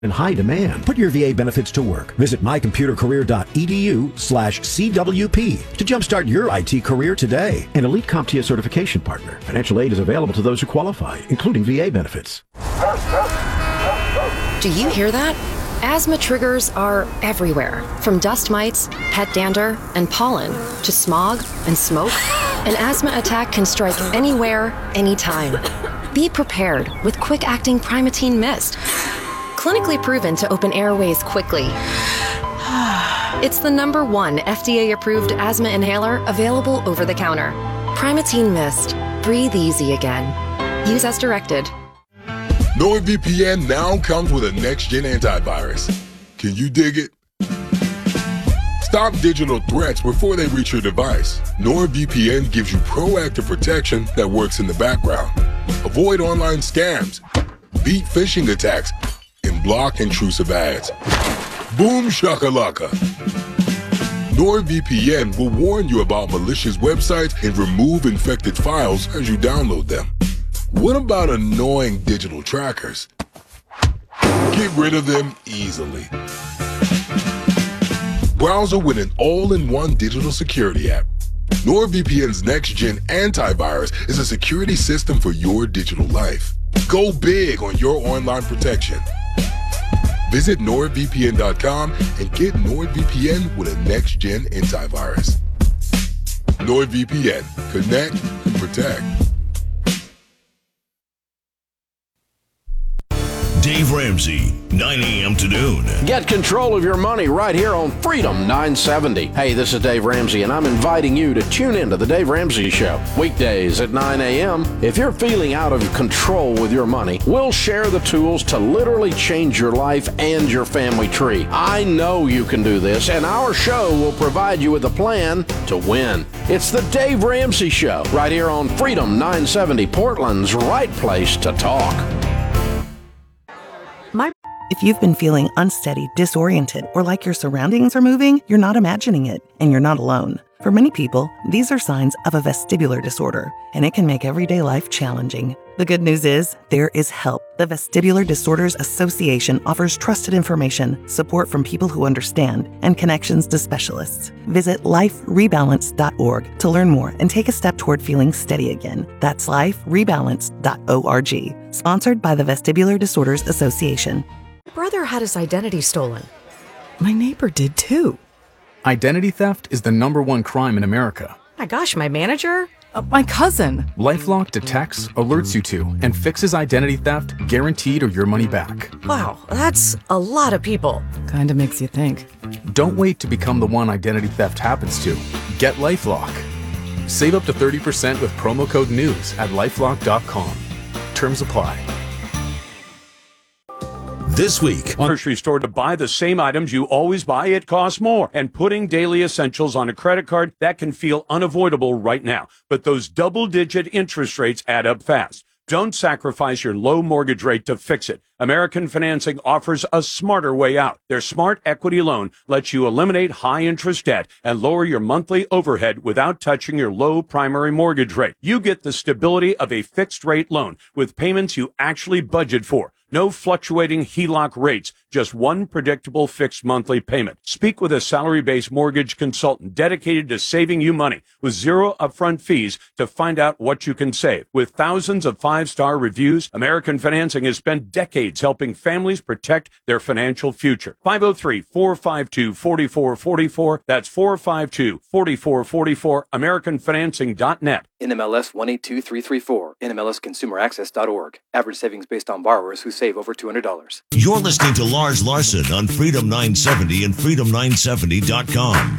in high demand. Put your VA benefits to work. Visit mycomputercareer.edu/CWP to jumpstart your IT career today. An elite CompTIA certification partner. Financial aid is available to those who qualify, including VA benefits. Do you hear that? Asthma triggers are everywhere, from dust mites, pet dander, and pollen, to smog and smoke. An asthma attack can strike anywhere, anytime. Be prepared with quick-acting Primatene Mist. Clinically proven to open airways quickly. It's the #1 FDA-approved asthma inhaler available over the counter. Primatene Mist. Breathe easy again. Use as directed. NordVPN now comes with a next-gen antivirus. Can you dig it? Stop digital threats before they reach your device. NordVPN gives you proactive protection that works in the background. Avoid online scams, beat phishing attacks, and block intrusive ads. Boom shakalaka. NordVPN will warn you about malicious websites and remove infected files as you download them. What about annoying digital trackers? Get rid of them easily. Browser with an all-in-one digital security app. NordVPN's next-gen antivirus is a security system for your digital life. Go big on your online protection. Visit NordVPN.com and get NordVPN with a next-gen antivirus. NordVPN. Connect and protect. Dave Ramsey, 9 a.m. to noon. Get control of your money right here on Freedom 970. Hey, this is Dave Ramsey, and I'm inviting you to tune in to The Dave Ramsey Show. Weekdays at 9 a.m. If you're feeling out of control with your money, we'll share the tools to literally change your life and your family tree. I know you can do this, and our show will provide you with a plan to win. It's The Dave Ramsey Show right here on Freedom 970, Portland's right place to talk. If you've been feeling unsteady, disoriented, or like your surroundings are moving, you're not imagining it, and you're not alone. For many people, these are signs of a vestibular disorder, and it can make everyday life challenging. The good news is, there is help. The Vestibular Disorders Association offers trusted information, support from people who understand, and connections to specialists. Visit liferebalance.org to learn more and take a step toward feeling steady again. That's liferebalance.org. Sponsored by the Vestibular Disorders Association. My brother had his identity stolen. My neighbor did too. Identity theft is the #1 crime in America. My gosh, my manager? My cousin. LifeLock detects, alerts you to, and fixes identity theft, guaranteed or your money back. Wow, that's a lot of people. Kinda makes you think. Don't wait to become the one identity theft happens to. Get LifeLock. Save up to 30% with promo code NEWS at lifelock.com. Terms apply. This week on grocery store, to buy the same items you always buy, it costs more. And putting daily essentials on a credit card, that can feel unavoidable right now. But those double-digit interest rates add up fast. Don't sacrifice your low mortgage rate to fix it. American Financing offers a smarter way out. Their Smart Equity Loan lets you eliminate high-interest debt and lower your monthly overhead without touching your low primary mortgage rate. You get the stability of a fixed-rate loan with payments you actually budget for. No fluctuating HELOC rates, just one predictable fixed monthly payment. Speak with a salary-based mortgage consultant dedicated to saving you money with zero upfront fees to find out what you can save. With thousands of five-star reviews, American Financing has spent decades helping families protect their financial future. 503-452-4444. That's 452-4444. AmericanFinancing.net. NMLS 182334. NMLSConsumerAccess.org. Average savings based on borrowers who save over $200. You're listening to Lars Larson on Freedom 970 and Freedom970.com.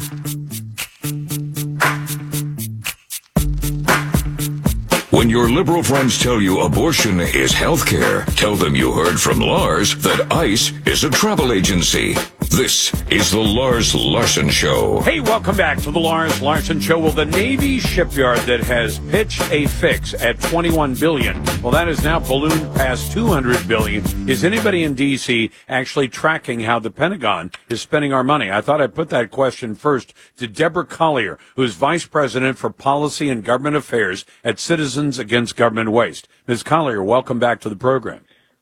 When your liberal friends tell you abortion is healthcare, tell them you heard from Lars that ICE is a travel agency. This is the Lars Larson Show. Hey, welcome back to the Lars Larson Show. Well, the Navy shipyard that has pitched a fix at $21 billion, well, that has now ballooned past $200 billion. Is anybody in D.C. actually tracking how the Pentagon is spending our money? I thought I'd put that question first to Deborah Collier, who's Vice President for Policy and Government Affairs at Citizens Against Government Waste. Ms. Collier, welcome back to the program.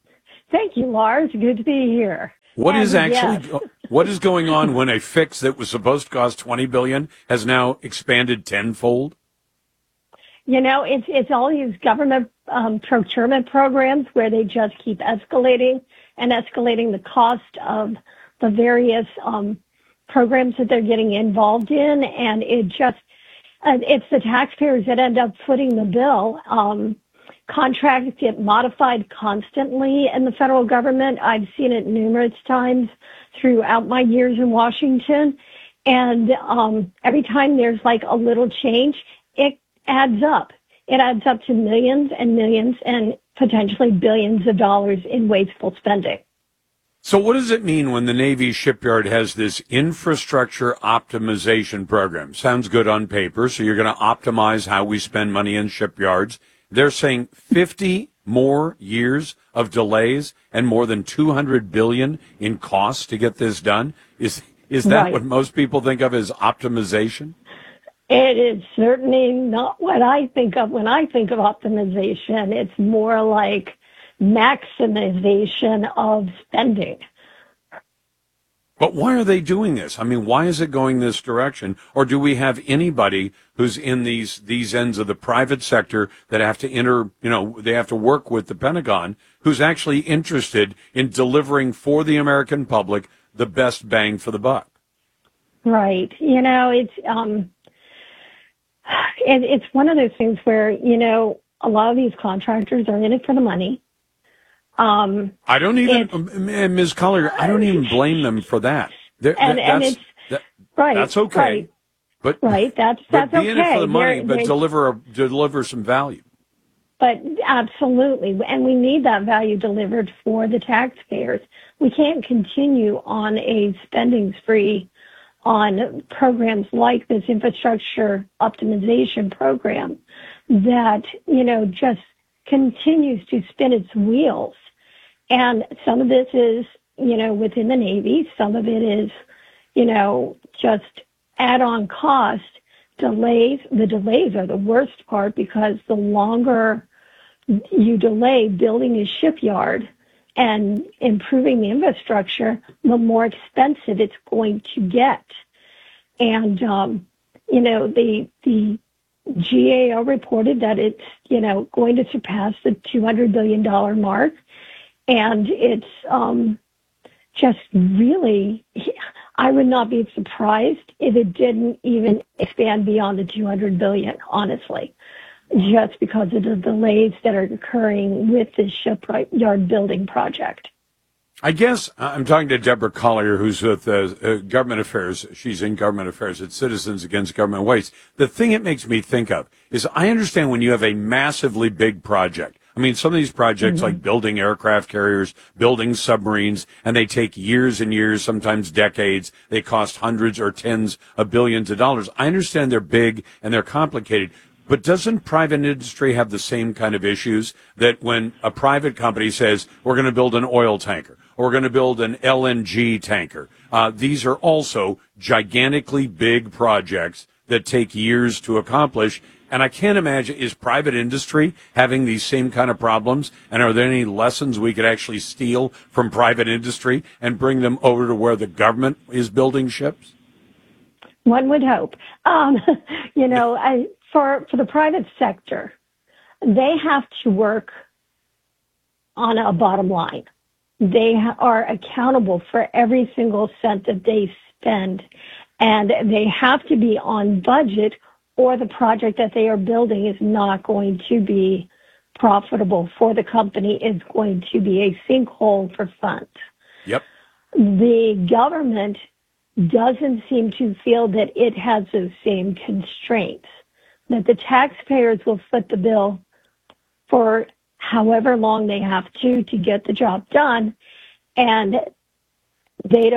Thank you, Lars. Good to be here. What is actually yes. what is going on when a fix that was supposed to cost $20 billion has now expanded tenfold? You know, it's all these government procurement programs where they just keep escalating the cost of the various programs that they're getting involved in, and it's the taxpayers that end up footing the bill. Contracts get modified constantly in the federal government. I've seen it numerous times throughout my years in Washington. And every time there's like a little change, it adds up. It adds up to millions and millions and potentially billions of dollars in wasteful spending. So what does it mean when the Navy shipyard has this infrastructure optimization program? Sounds good on paper. So you're going to optimize how we spend money in shipyards. They're saying 50 more years of delays and more than $200 billion in costs to get this done. Is that right. What most people think of as optimization? It is certainly not what I think of when I think of optimization. It's more like maximization of spending. But why are they doing this? I mean, why is it going this direction? Or do we have anybody who's in these ends of the private sector that have to they have to work with the Pentagon, who's actually interested in delivering for the American public the best bang for the buck? Right. You know, it's one of those things where, you know, a lot of these contractors are in it for the money. I don't even, Ms. Collier, I don't even blame them for that. That's okay. Right. But that's be okay. in it for the money, but deliver some value. But absolutely, and we need that value delivered for the taxpayers. We can't continue on a spending spree on programs like this infrastructure optimization program that, you know, just continues to spin its wheels. And some of this is, you know, within the Navy. Some of it is, you know, just add-on cost delays. The delays are the worst part because the longer you delay building a shipyard and improving the infrastructure, the more expensive it's going to get. And, you know, the GAO reported that it's, you know, going to surpass the $200 billion mark. And it's just really, I would not be surprised if it didn't even expand beyond the $200 billion, honestly, just because of the delays that are occurring with this shipyard building project. I guess I'm talking to Deborah Collier, who's with Government Affairs. She's in Government Affairs at Citizens Against Government Waste. The thing it makes me think of is I understand when you have a massively big project. I mean, some of these projects like building aircraft carriers, building submarines, and they take years and years, sometimes decades. They cost hundreds or tens of billions of dollars. I understand they're big and they're complicated. But doesn't private industry have the same kind of issues that when a private company says, we're going to build an oil tanker, or we're going to build an LNG tanker, these are also gigantically big projects that take years to accomplish. And I can't imagine, is private industry having these same kind of problems? And are there any lessons we could actually steal from private industry and bring them over to where the government is building ships? One would hope. You know, for the private sector, they have to work on a bottom line. They are accountable for every single cent that they spend, and they have to be on budget, or the project that they are building is not going to be profitable for the company. It's going to be a sinkhole for funds. Yep. The government doesn't seem to feel that it has those same constraints, that the taxpayers will foot the bill for however long they have to get the job done. And they're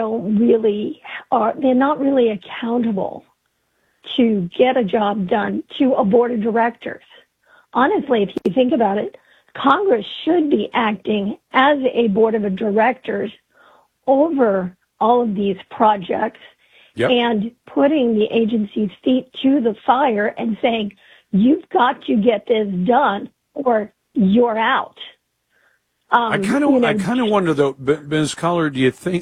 not really accountable to get a job done to a board of directors. Honestly, if you think about it, Congress should be acting as a board of directors over all of these projects and putting the agency's feet to the fire and saying, you've got to get this done or you're out. I kind of wonder though, Ms. Collar, do you think